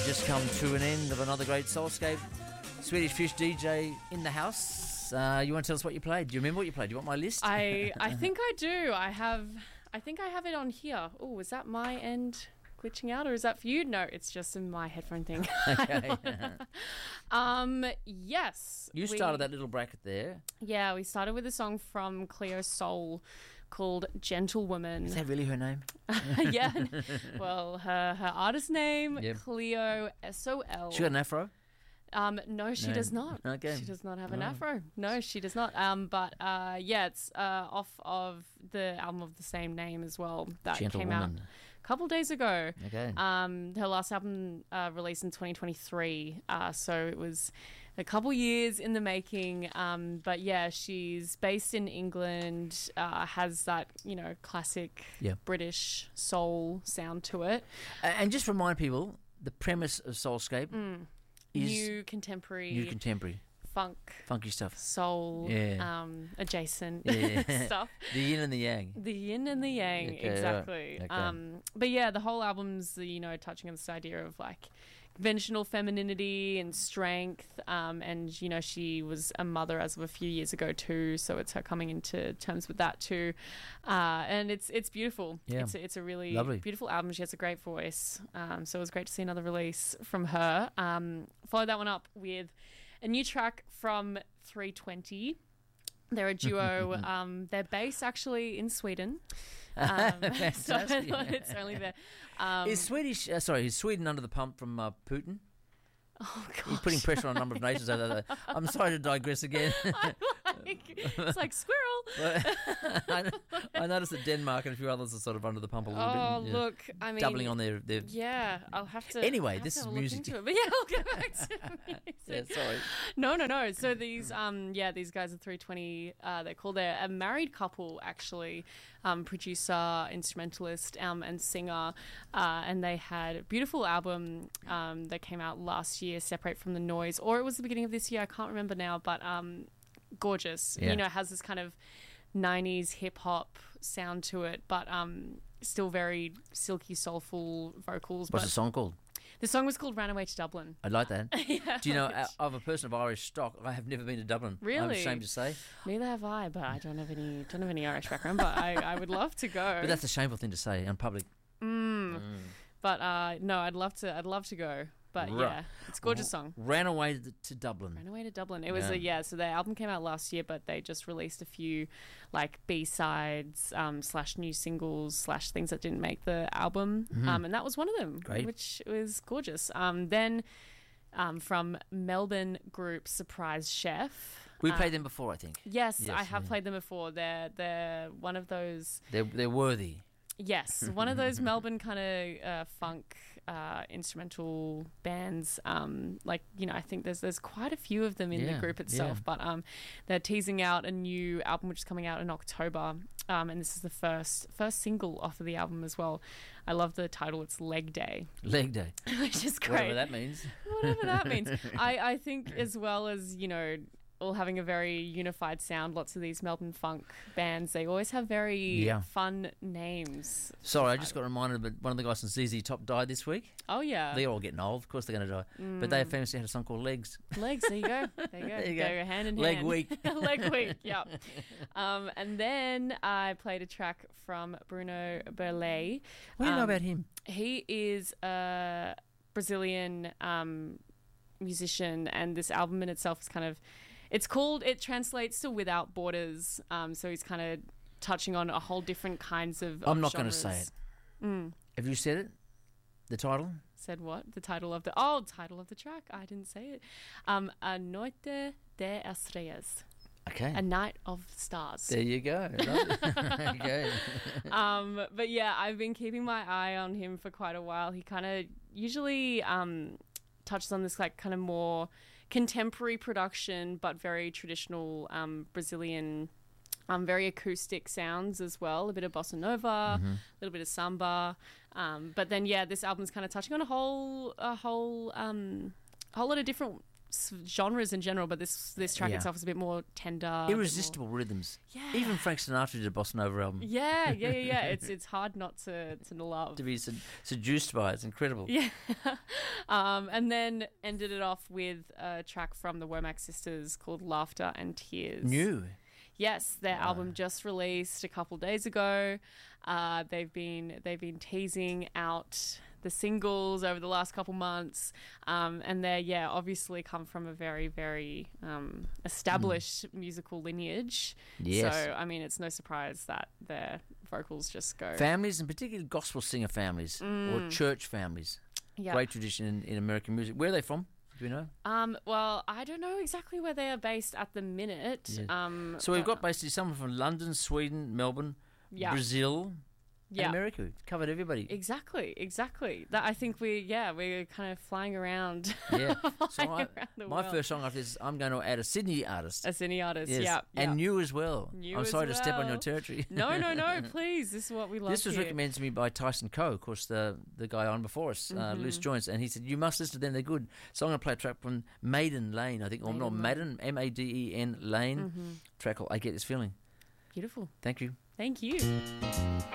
just come to an end of another great Soulscape. Swedish Fish DJ in the house. You want to tell us what you played? Do you remember what you played? Do you want my list? I think I do. I think I have it on here. Oh, is that my end glitching out, or is that for you? No, it's just in my headphone thing. Okay. Yes. You started that little bracket there. Yeah, we started with a song from Cleo Sol called Gentlewoman. Is that really her name? Yeah. Well, her artist name, Yep. Cleo Sol. She got an afro? No, she does not. Okay. She does not have an afro. No, she does not. Yeah, it's off of the album of the same name as well that came out a couple days ago. Okay. Her last album released in 2023, so it was a couple years in the making. But yeah, she's based in England, has that, classic British soul sound to it. And just remind people, the premise of Soulscape is New contemporary funky stuff, soul, adjacent stuff. The yin and the yang. The yin and the yang, Okay, exactly. right. Okay. But yeah, the whole album's, touching on this idea of like conventional femininity and strength. And, she was a mother as of a few years ago too, so it's her coming into terms with that too. And it's beautiful. Yeah. It's a really lovely, beautiful album. She has a great voice. So it was great to see another release from her. Followed that one up with a new track from 320. They're a duo. They're based actually in Sweden. So I thought it's only there. Is Sweden under the pump from Putin? Oh, gosh. He's putting pressure on a number of nations over there. I'm sorry to digress again. It's like squirrel. I noticed that Denmark and a few others are sort of under the pump a little bit. Oh, look, I mean... doubling on their... Yeah, I'll have to... Anyway, this is music. But yeah, I'll get back to music. Yeah, sorry. No. So these guys are 320. They're called... They're a married couple, actually. Producer, instrumentalist, and singer. And they had a beautiful album that came out last year, Separate from the Noise. Or it was the beginning of this year. I can't remember now, but... gorgeous. Yeah. It has this kind of 90s hip-hop sound to it, but still very silky, soulful vocals. What's the song called? The song was called Ran Away to Dublin. I like that. Yeah, do you know, of a person of Irish stock, I have never been to Dublin. Really? I'm ashamed to say. Neither have I, but I don't have any Irish background, but I would love to go. But that's a shameful thing to say in public. But no, I'd love to go. But yeah, it's a gorgeous song. Ran Away to Dublin. Ran Away to Dublin. It was so their album came out last year, but they just released a few like B-sides / new singles / things that didn't make the album. And that was one of them. Great. Which was gorgeous. Then from Melbourne group Surprise Chef. We played them before, I think. Yes, I have played them before. They're one of those... They're worthy. Yes, one of those Melbourne kind of funk instrumental bands. I think there's quite a few of them in the group itself. But they're teasing out a new album which is coming out in October, and this is the first single off of the album as well. I love the title. It's Leg Day. Leg Day, which is great. Whatever that means. Whatever that means. I think as well as all having a very unified sound. Lots of these Melbourne funk bands, they always have very fun names. Sorry, I just got reminded that one of the guys from ZZ Top died this week. Oh, yeah. They're all getting old. Of course they're going to die. But they famously had a song called Legs. Legs, there you go. There you go. Hand in Leg hand. week. Leg week, yep. And then I played a track from Bruno Burley. What do you know about him? He is a Brazilian musician, and this album in itself is kind of... it translates to Without Borders, so he's kind of touching on a whole different kinds of I'm not going to genres. say it. Have you said it? The title? Said what? The title of the title of the track? I didn't say it. A Noite de Estrelas. Okay. A Night of Stars. There you go. Okay. But yeah, I've been keeping my eye on him for quite a while. He kind of usually touches on this like kind of more contemporary production, but very traditional Brazilian, very acoustic sounds as well. A bit of bossa nova, a little bit of samba, but then this album's kind of touching on a whole lot of different genres in general, but this track itself is a bit more tender, irresistible rhythms. Yeah, even Frank Sinatra did a bossa nova album. Yeah. It's hard not to love, to be seduced by it. It's incredible. Yeah. And then ended it off with a track from the Womack Sisters called Laughter and Tears. New. Yes, their album just released a couple days ago. They've been teasing out the singles over the last couple months, and they obviously come from a very, very established musical lineage. Yes. So I mean, it's no surprise that their vocals just go families, and particularly gospel singer families or church families. Yep. Great tradition in American music. Where are they from? Do you know? Well, I don't know exactly where they are based at the minute. Yeah. So we've got basically someone from London, Sweden, Melbourne, Brazil, and America. We've covered everybody. Exactly. That I think we're kind of flying around. Yeah. Around the my world. first song after this, I'm going to add a Sydney artist. A Sydney artist, yes. And new as well. I'm sorry to step on your territory. No, please. This is what we love. This was recommended to me by Tyson Coe, of course, the guy on before us, Loose Joints, and he said, you must listen to them, they're good. So I'm going to play a track from Maiden Lane, I think, or not Maiden, Maden Lane, track called I Get This Feeling. Beautiful. Thank you. Thank you.